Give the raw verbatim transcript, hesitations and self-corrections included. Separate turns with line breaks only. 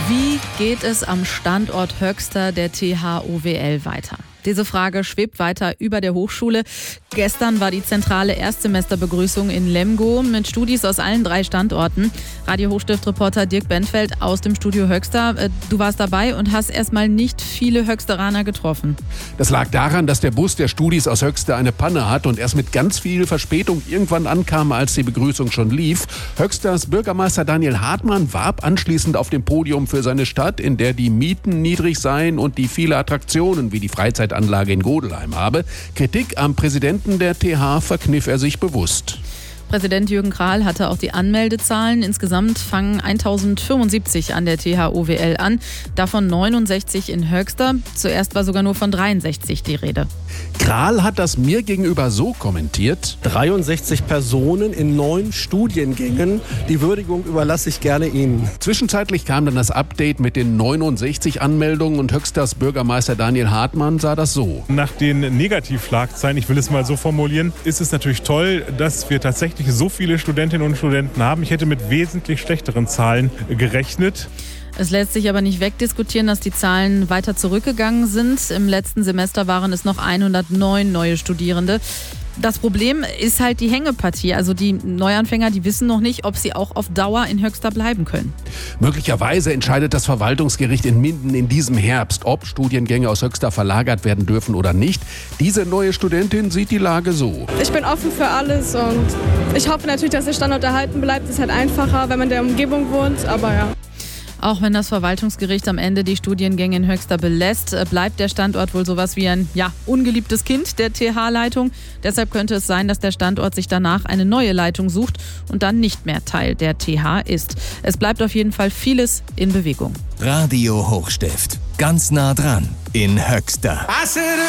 Wie geht es am Standort Höxter der T H O W L weiter? Diese Frage schwebt weiter über der Hochschule. Gestern war die zentrale Erstsemesterbegrüßung in Lemgo mit Studis aus allen drei Standorten. Radio Hochstift-Reporter Dirk Benfeld aus dem Studio Höxter. Du warst dabei und hast erstmal nicht viele Höxteraner getroffen.
Das lag daran, dass der Bus der Studis aus Höxter eine Panne hat und erst mit ganz viel Verspätung irgendwann ankam, als die Begrüßung schon lief. Höxters Bürgermeister Daniel Hartmann warb anschließend auf dem Podium für seine Stadt, in der die Mieten niedrig seien und die viele Attraktionen wie die Freizeit Anlage in Godelheim habe. Kritik am Präsidenten der T H verkniff er sich bewusst.
Präsident Jürgen Krahl hatte auch die Anmeldezahlen. Insgesamt fangen tausendfünfundsiebzig an der T H O W L an, davon neunundsechzig in Höxter. Zuerst war sogar nur von dreiundsechzig die Rede.
Krahl hat das mir gegenüber so kommentiert:
dreiundsechzig Personen in neun Studiengängen. Die Würdigung überlasse ich gerne Ihnen.
Zwischenzeitlich kam dann das Update mit den neunundsechzig Anmeldungen und Höxters Bürgermeister Daniel Hartmann sah das so.
Nach den Negativschlagzeilen, ich will es mal so formulieren, ist es natürlich toll, dass wir tatsächlich so viele Studentinnen und Studenten haben. Ich hätte mit wesentlich schlechteren Zahlen gerechnet.
Es lässt sich aber nicht wegdiskutieren, dass die Zahlen weiter zurückgegangen sind. Im letzten Semester waren es noch hundertneun neue Studierende. Das Problem ist halt die Hängepartie. Also die Neuanfänger, die wissen noch nicht, ob sie auch auf Dauer in Höxter bleiben können.
Möglicherweise entscheidet das Verwaltungsgericht in Minden in diesem Herbst, ob Studiengänge aus Höxter verlagert werden dürfen oder nicht. Diese neue Studentin sieht die Lage so.
Ich bin offen für alles und ich hoffe natürlich, dass der Standort erhalten bleibt. Es ist halt einfacher, wenn man in der Umgebung wohnt, aber ja.
Auch wenn das Verwaltungsgericht am Ende die Studiengänge in Höxter belässt, bleibt der Standort wohl sowas wie ein ja, ungeliebtes Kind der T H-Leitung. Deshalb könnte es sein, dass der Standort sich danach eine neue Leitung sucht und dann nicht mehr Teil der T H ist. Es bleibt auf jeden Fall vieles in Bewegung.
Radio Hochstift. Ganz nah dran in Höxter.